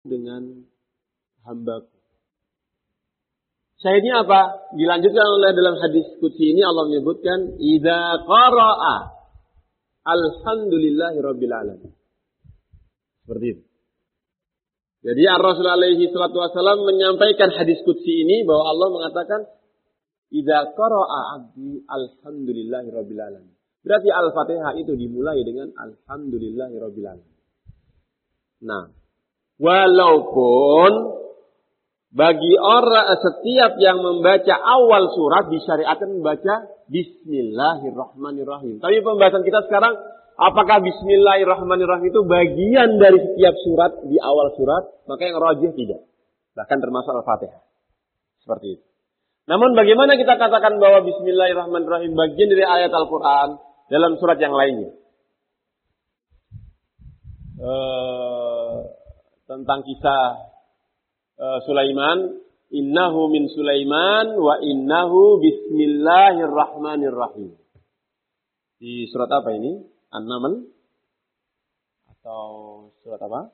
dengan hambaku. Syahidnya apa? Dilanjutkan oleh dalam hadis qudsi ini Allah menyebutkan idza qara'a alhamdulillahi rabbil alamin. Seperti itu. Jadi Rasul alaihi salatu wasallam menyampaikan hadis qudsi ini bahwa Allah mengatakan idza qara'a 'abdi alhamdulillahi rabbil alamin. Berarti Al-Fatihah itu dimulai dengan alhamdulillahi rabbil alamin. Nah, walaupun bagi orang setiap yang membaca awal surat disyariatkan membaca Bismillahirrahmanirrahim. Tapi pembahasan kita sekarang, apakah Bismillahirrahmanirrahim itu bagian dari setiap surat di awal surat? Maka yang rajih tidak. Bahkan termasuk Al-Fatihah. Seperti itu. Namun bagaimana kita katakan bahwa Bismillahirrahmanirrahim bagian dari ayat Al-Quran dalam surat yang lainnya? Tentang kisah Sulaiman, innahu min Sulaiman wa innahu bismillahirrahmanirrahim. Di surat apa ini? An-Naml atau surat apa?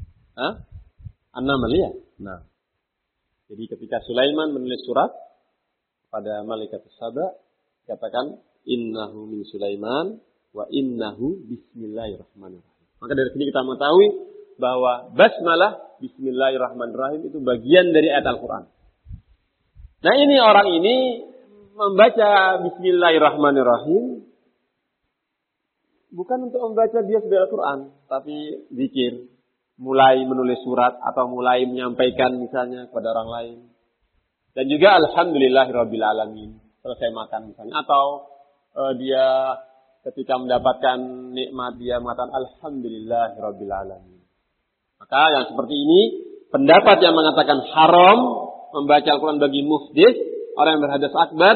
An-Naml ya. Nah, jadi ketika Sulaiman menulis surat pada malaikat Saba, katakan innahu min Sulaiman wa innahu bismillahirrahmanirrahim. Maka dari sini kita mengetahui bahwa basmalah Bismillahirrahmanirrahim itu bagian dari ayat Al-Quran. Nah ini orang ini membaca Bismillahirrahmanirrahim bukan untuk membaca dia sudah Al-Quran, tapi zikir, mulai menulis surat atau mulai menyampaikan misalnya kepada orang lain. Dan juga Alhamdulillahirabbil alamin, selesai makan misalnya, atau dia ketika mendapatkan nikmat dia mengatakan Alhamdulillahirabbil alamin. Maka yang seperti ini, pendapat yang mengatakan haram membaca Al-Quran bagi muhdits, orang yang berhadas akbar,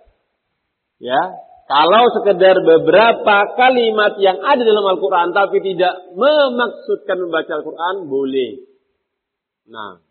ya, kalau sekedar beberapa kalimat yang ada dalam Al-Quran tapi tidak memaksudkan membaca Al-Quran, boleh. Nah,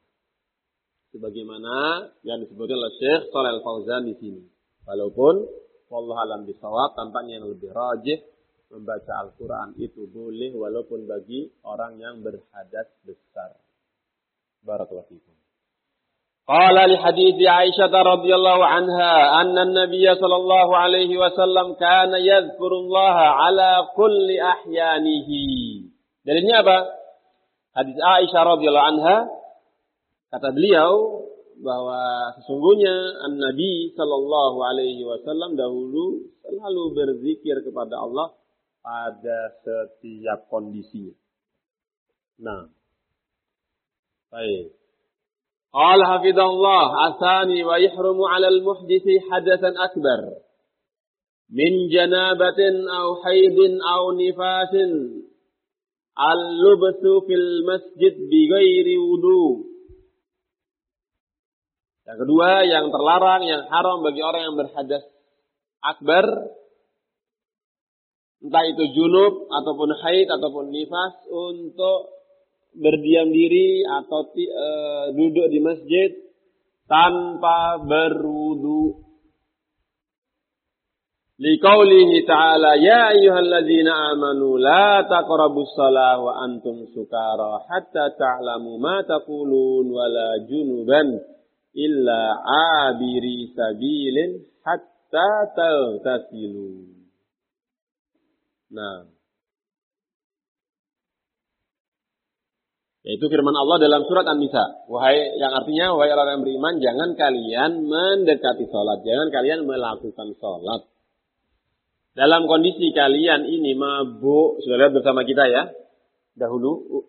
sebagaimana yang disebutkan oleh Syekh Shalih Al-Fauzan di sini. Walaupun wallahu a'lam bishawab, tampaknya yang lebih rajih membaca Al-Quran itu boleh walaupun bagi orang yang berhadas besar. Barakallahu fikum. Qala li hadithi Aisyah radhiyallahu anha anna an-nabiy sallallahu alaihi wasallam kana yadhkurullaha ala kulli ahyanihi. Dalilnya apa? Hadis Aisyah radhiyallahu anha, kata beliau bahwa sesungguhnya an-nabi sallallahu alaihi wasallam dahulu selalu berzikir kepada Allah pada setiap kondisinya. Nah, baik. Qala hafidhallah asani wa yahrumu 'ala al-muhditsi hadatsan akbar min janabatin aw haidin aw nifasin al-lubsu fil masjid bighairi wudu. Yang kedua, yang terlarang, yang haram bagi orang yang berhadas akbar, entah itu junub, ataupun haid, ataupun nifas, untuk berdiam diri atau duduk di masjid tanpa berwudu. Liqaulihi ta'ala, ya ayyuhalladzina amanu la taqrabus shalah wa antum sukara hatta ta'lamu ma taqulun wala junuban illa abiri sabilin hatta taghtasilu. Nah, yaitu firman Allah dalam surat An-Nisa, yang artinya wahai orang yang beriman, jangan kalian mendekati sholat, jangan kalian melakukan sholat dalam kondisi kalian ini mabuk. Sudah lihat bersama kita ya dahulu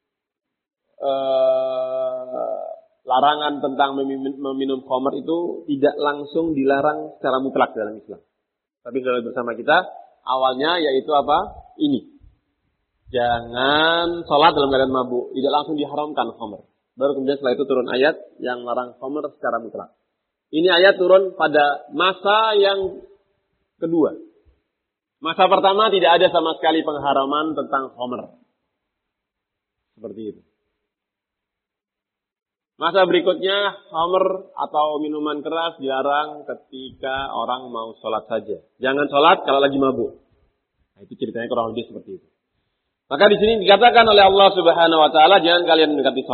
larangan tentang meminum khamr itu tidak langsung dilarang secara mutlak dalam Islam, tapi sudah lihat bersama kita awalnya yaitu apa? Ini. Jangan sholat dalam keadaan mabuk. Tidak langsung diharamkan khamr. Baru kemudian setelah itu turun ayat yang larang khamr secara mutlak. Ini ayat turun pada masa yang kedua. Masa pertama tidak ada sama sekali pengharaman tentang khamr. Seperti itu. Masa berikutnya khamr atau minuman keras dilarang ketika orang mau sholat saja. Jangan sholat kalau lagi mabuk. Nah, itu ceritanya kurang lebih seperti itu. Maka di sini dikatakan oleh Allah Subhanahu wa taala, jangan kalian mendekati sholat.